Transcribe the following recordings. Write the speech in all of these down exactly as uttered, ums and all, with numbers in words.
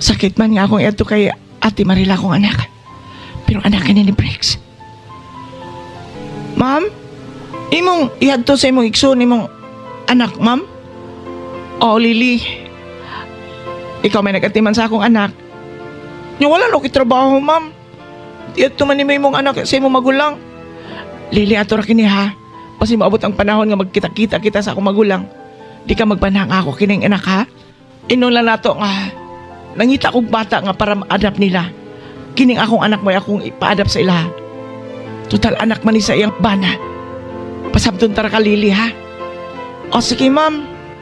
Sakit man nga akong ito kay Ate Marila kong anak. Pero anak ni ni Brex. Ma'am, imong ihadto sa imong igsoon imong anak, ma'am? O, Lily, ikaw may nagatiman sa akong anak. Yung wala no kitrabaho, ma'am. Ihadto man ni imong anak sa imong magulang. Lily, ato ra kini ha. Kasi maabot ang panahon nga magkita-kita kita sa akong magulang. Di ka magbanang ako kining anak ha. Inon lang nato nga nangita kong bata nga para ma-adapt nila. Kining akong anak mo akong ipa-adapt sa ila. Total anak man ni sa iyang bana. Pasabton tara ka, Lily, ha? O sige, ma'am.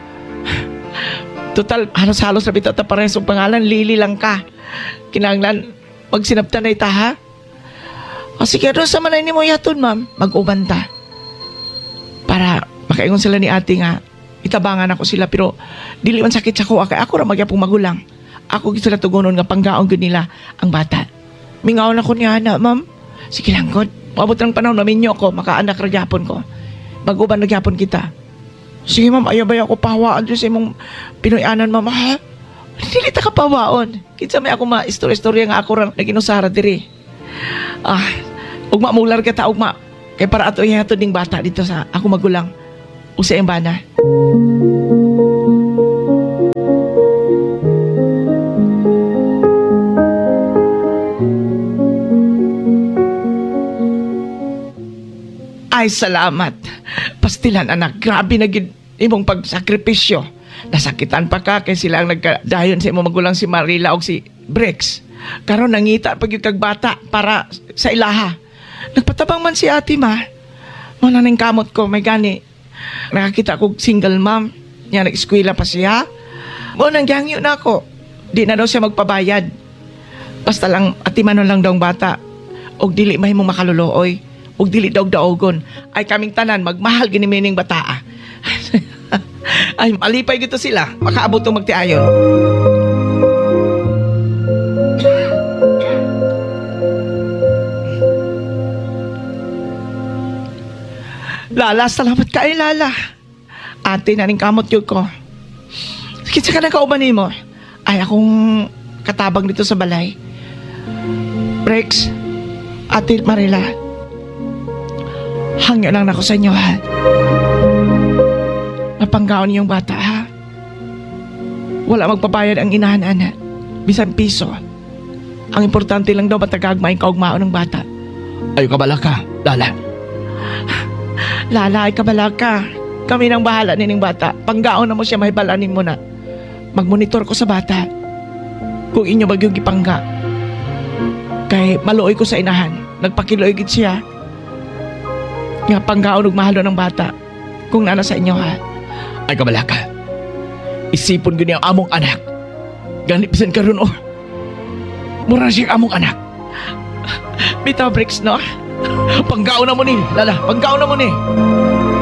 Total, halos-halos na bito ta pares ang pangalan, Lily lang ka. Kinanglan, pag sinaptan na ita, ha? O sige, doon sa manay ni mo yaton, ma'am. Mag-uban ta. Para makaingon sila ni ate nga, itabangan ako sila, pero dili man sakit sa ko, kay ako ra magyapong magulang. Ako gito na tugunon nga panggaon gud nila ang bata. Mingaw na ko niya na, ma'am. Sige lang, God. Maabot ng panahon, maminyo ko, makaanak ra gyapon ko. Baguban na gyapon kita. Sige, ma'am, ayaw ba ako pahawaan dyan sa imong Pinoyanan, ma'am, ha? Dili ta ka pahawaon. Kinsa may ako ma-istorya-istorya nga ako ran naginusara diri. Ah, ugma mular ka ta, ugma. Kay para ato iya to ding bata dito sa ako magulang. O sa iyang bana. Ay, salamat. Pastilan, anak. Grabe na gid imong pagsakripisyo. Nasakitan pa ka kay sila ang nagkadayon sa imong magulang si Marila o si Brex. Karon nangita pag yung kagbata para sa ilaha. Nagpatabang man si ate, ma. Wala nang kamot ko, may gani. Nakakita ko single mom. Niya nag-eskwela pa siya. Mo nang gyangyo na ako. Di na daw siya magpabayad. Basta lang atimanon lang daw ang bata. Og dili mahimong makaluluoy. Og dili daw daogon. Ay kaming tanan magmahal gini mining bataa. Ay malipay gito sila. Makaabot tong magtiayon. Lala, salamat ka ay Lala. Ate na rin kamot yun ko. Kitsa ka na kauban mo. Ay akong katabang dito sa balay. Brex, Ate Marila, hangyo lang ako sa inyo, ha? Mapanggaon niyong bata, ha? Wala magpabayad ang inahan-ana. Bisan piso. Ang importante lang daw matagagmain kaugmaon ng bata. Ay, kabala ka, Lala. Lala, ay kabala ka. Kami nang bahala nining bata. Panggaon na mo siya, mahibalanin mo na. Magmonitor ko sa bata. Kung inyo bagyong ipangga. Kay maluoy ko sa inahan. Nagpakiloy gid siya. Nga panggaon ug mahalo ng bata. Kung nana sa inyo, ha? Ay kabala ka. Isipon gini ang among anak. Ganit bisan karon oh. Mura siya among anak. Bitaw Brex, no? Panggaon na mo ni, Lala. Panggaon na mo ni.